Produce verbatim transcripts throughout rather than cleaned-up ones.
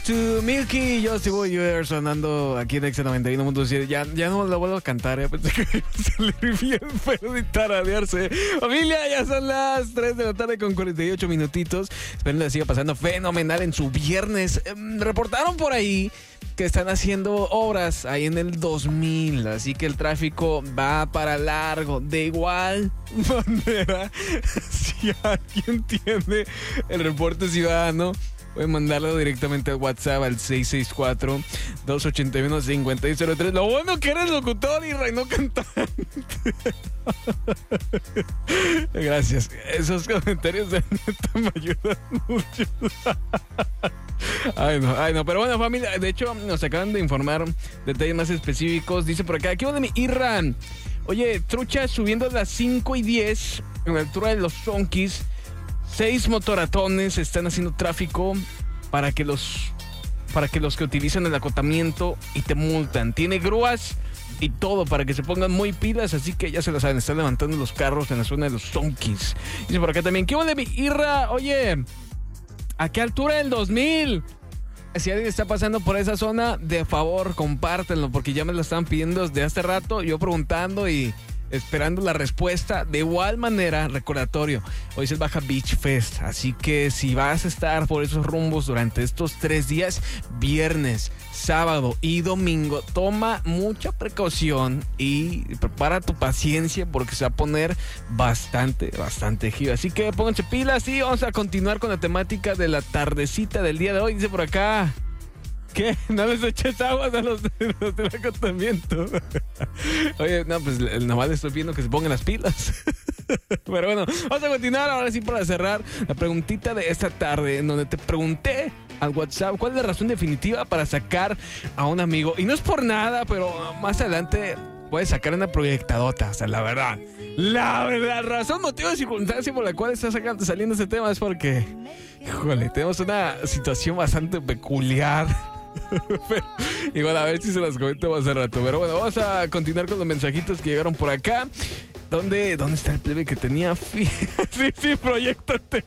to Milky, yo sí voy a ir sonando aquí en Exa noventa y uno punto siete. Ya, ya no lo vuelvo a cantar, eh. Pensé que iba a salir bien, pero de taradearse. Familia, ya son las tres de la tarde con cuarenta y ocho minutitos. Espero que les siga pasando fenomenal en su viernes. Eh, reportaron por ahí que están haciendo obras ahí en el dos mil, así que el tráfico va para largo. De igual manera, si alguien tiene el reporte ciudadano, pueden mandarlo directamente al WhatsApp al seis seis cuatro, dos ocho uno, cinco cero cero tres. Lo bueno que eres locutor y no cantante. Gracias. Esos comentarios de neta me ayudan mucho. Ay no, ay no, pero bueno, familia, de hecho nos acaban de informar detalles más específicos. Dice por acá, ¿qué onda mi Irra? Oye, trucha subiendo a las cinco y diez en la altura de los Zonkis. Seis motoratones están haciendo tráfico para que los para que los que utilizan el acotamiento y te multan. Tiene grúas y todo para que se pongan muy pilas, así que ya se las saben, están levantando los carros en la zona de los Zonkis. Dice por acá también, ¿qué onda mi Irra? Oye, ¿a qué altura del dos mil? Si alguien está pasando por esa zona, de favor, compártenlo, porque ya me lo estaban pidiendo desde hace rato, yo preguntando y esperando la respuesta. De igual manera, recordatorio, hoy es el Baja Beach Fest, así que si vas a estar por esos rumbos durante estos tres días, viernes, sábado y domingo, toma mucha precaución y prepara tu paciencia porque se va a poner bastante, bastante giro. Así que pónganse pilas y vamos a continuar con la temática de la tardecita del día de hoy. Dice por acá, ¿qué? ¿No les eches aguas a los, los del acotamiento? Oye, no, pues nomás les estoy pidiendo que se pongan las pilas. Pero bueno, vamos a continuar ahora sí para cerrar la preguntita de esta tarde, en donde te pregunté al WhatsApp cuál es la razón definitiva para sacar a un amigo. Y no es por nada, pero más adelante puedes sacar una proyectadota. O sea, la verdad, la verdad, razón, motivo y circunstancia por la cual está sacando, saliendo este tema es porque, híjole, tenemos una situación bastante peculiar. Pero, igual a ver si se las comento más al rato. Pero bueno, vamos a continuar con los mensajitos que llegaron por acá. ¿Dónde, dónde está el plebe que tenía? Fi- sí, sí, proyectate.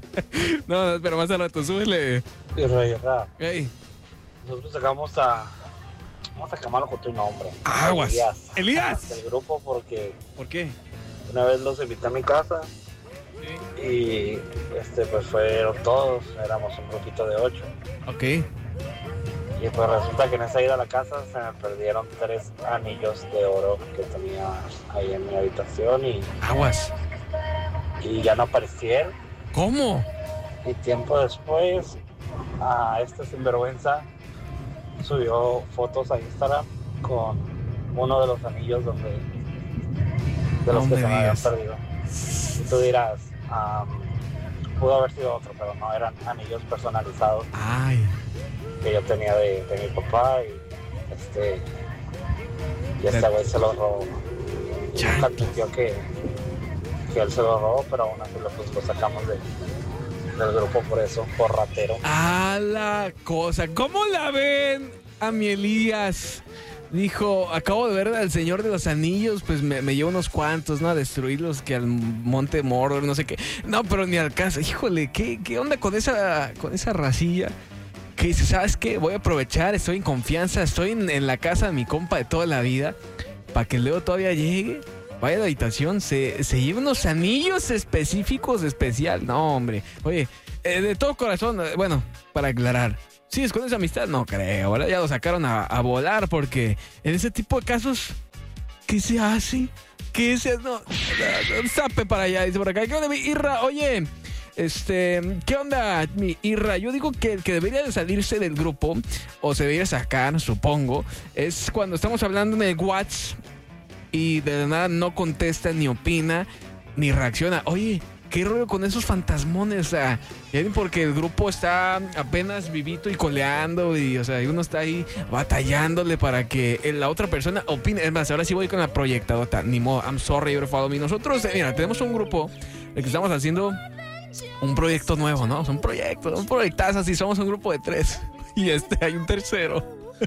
No, no, pero más al rato, súbele. Irra, Irra. Hey. Nosotros sacamos a... Vamos a llamarlo con tu nombre. Aguas. Elías. Elías. Del grupo porque ¿Por qué? una vez los invité a mi casa. Sí. Y este pues fueron todos. Éramos un grupito de ocho. Ok. Y pues resulta que en esa ida a la casa se me perdieron tres anillos de oro que tenía ahí en mi habitación y... Aguas. Y ya no aparecieron. ¿Cómo? Y tiempo después, a este sinvergüenza subió fotos a Instagram con uno de los anillos donde de los No que me se me habían digas. perdido. Y tú dirás, um, pudo haber sido otro, pero no, eran anillos personalizados Ay. que yo tenía de, de mi papá y este y este güey se los robó. Y nunca admitió que, que él se los robó, pero aún así lo, pues, lo sacamos de, del grupo por eso, por ratero. A la cosa. ¿Cómo la ven a mi Elías? Dijo, acabo de ver al Señor de los Anillos, pues me, me llevo unos cuantos, ¿no? A destruirlos que al Monte Mordor, no sé qué. No, pero ni al caso. Híjole, ¿qué, qué onda con esa, con esa racilla? Que dice, ¿sabes qué? Voy a aprovechar, estoy en confianza, estoy en, en la casa de mi compa de toda la vida, para que Leo todavía llegue, vaya a la habitación, se, se lleve unos anillos específicos especial. No, hombre. Oye, eh, de todo corazón, eh, bueno, para aclarar, ¿sigues con esa amistad? No creo, ahora ya lo sacaron a, a volar, porque en ese tipo de casos, ¿qué se hace? ¿Qué se hace? No, no, no, zape para allá, dice por acá. ¿Qué onda, mi Irra? Oye... Este, ¿qué onda, mi Irra? Yo digo que el que debería de salirse del grupo, o se debería sacar, supongo, es cuando estamos hablando en el WhatsApp y de nada no contesta, ni opina, ni reacciona. Oye, ¿qué rollo con esos fantasmones? O sea, porque el grupo está apenas vivito y coleando y, o sea, uno está ahí batallándole para que la otra persona opine. Es más, ahora sí voy con la proyectadota. Ni modo, I'm sorry, you're follow me. Nosotros, eh, mira, tenemos un grupo de que estamos haciendo un proyecto nuevo, ¿no? Son proyectos, un proyectazo así, somos un grupo de tres. Y este, hay un tercero.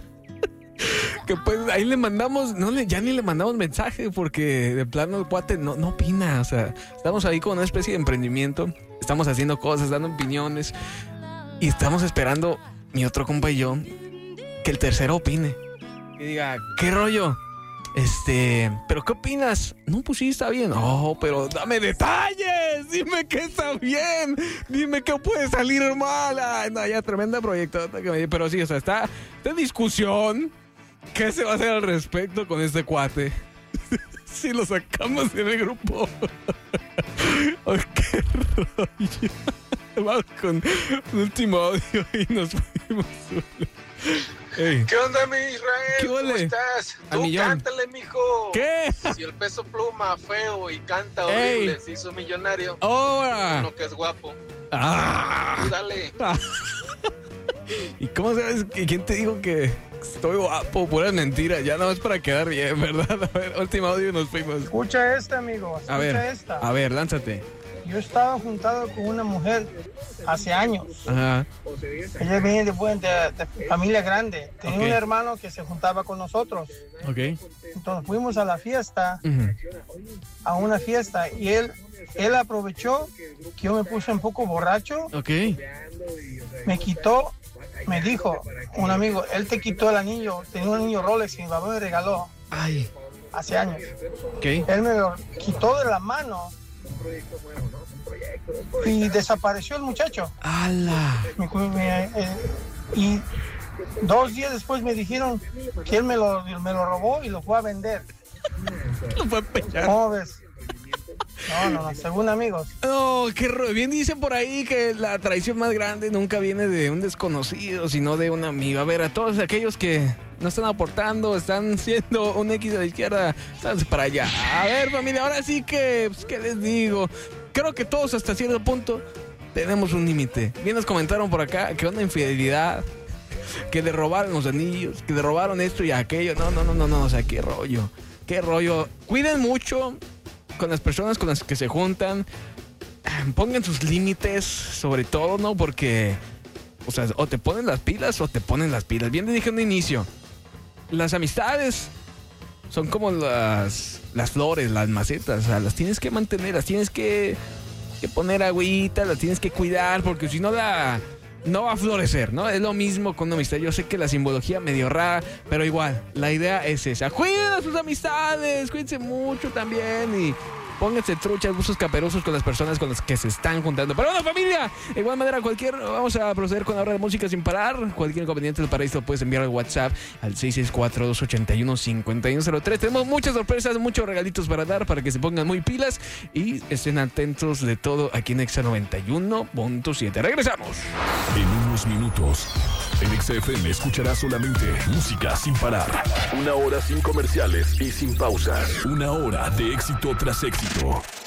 Que pues ahí le mandamos, no le, ya ni le mandamos mensaje porque de plano el cuate no, no opina. O sea, estamos ahí con una especie de emprendimiento, estamos haciendo cosas, dando opiniones y estamos esperando mi otro compa y yo, que el tercero opine. Que diga, ¿qué rollo? Este, ¿pero qué opinas? No, pues sí, está bien. Oh, pero dame detalles. Dime que está bien. Dime que puede salir mal. Ay, no, ya, tremenda proyecto. Pero sí, o sea, está de discusión. ¿Qué se va a hacer al respecto con este cuate? Si lo sacamos en el grupo. Oh, qué rollo. Vamos con el último audio y nos fuimos. Hey. ¿Qué onda, mi Israel? ¿Qué ¿Cómo ole? estás? A Tú millón. cántale, mijo. ¿Qué? Si el Peso Pluma feo y canta horrible Ey. se hizo millonario, ¡Ahora! uno que es guapo. ¡Ah! Tú dale. ¿Y cómo sabes? que- ¿Quién te dijo que estoy guapo? Puras mentiras. Ya no es para quedar bien, ¿verdad? A ver, último audio y nos fuimos. Escucha esta, amigo. Escucha A ver, esta. a ver, lánzate. Yo estaba juntado con una mujer hace años. Ajá. Ella viene de, buen- de, de familia grande. Tenía Ok. un hermano que se juntaba con nosotros. Ok. Entonces fuimos a la fiesta, Ujú. a una fiesta, y él, él aprovechó que yo me puse un poco borracho, Ok. me quitó, me dijo un amigo, él te quitó el anillo, tenía un anillo Rolex y mi papá me regaló Ay. hace años. Ok. Él me lo quitó de la mano y desapareció el muchacho. ¡Hala! Me cu- me- eh, y dos días después me dijeron que él me lo, me lo robó y lo fue a vender. Lo fue a pegar. ¿Cómo ves? No, no, no, según amigos. No, qué ro- bien dicen por ahí que la traición más grande nunca viene de un desconocido, sino de un amigo. A ver, a todos aquellos que no están aportando, están siendo un X a la izquierda, están para allá. A ver, familia, ahora sí que, pues, ¿qué les digo? Creo que todos hasta cierto punto tenemos un límite. Bien nos comentaron por acá que una infidelidad, que le robaron los anillos, que le robaron esto y aquello. No, no, no, no, no, o sea, qué rollo, qué rollo. Cuiden mucho con las personas con las que se juntan. Pongan sus límites, sobre todo, ¿no? Porque, o sea, o te ponen las pilas o te ponen las pilas. Bien te dije en un inicio, las amistades son como las, las flores, las macetas. O sea, las tienes que mantener, las tienes que, que poner agüita, las tienes que cuidar, porque si no la... no va a florecer, ¿no? Es lo mismo con una amistad. Yo sé que la simbología medio rara, pero igual, la idea es esa. Cuiden a sus amistades, cuídense mucho también y pónganse truchas, buzos caperosos con las personas con las que se están juntando. Pero bueno, familia, de igual manera, cualquier, vamos a proceder con la hora de música sin parar. Cualquier inconveniente del paraíso puedes enviar al WhatsApp al seis seis cuatro, dos ocho uno, cinco uno cero tres. Tenemos muchas sorpresas, muchos regalitos para dar para que se pongan muy pilas y estén atentos de todo aquí en Exa noventa y uno punto siete. Regresamos. En unos minutos, en X F M escucharás solamente música sin parar. Una hora sin comerciales y sin pausas. Una hora de éxito tras éxito.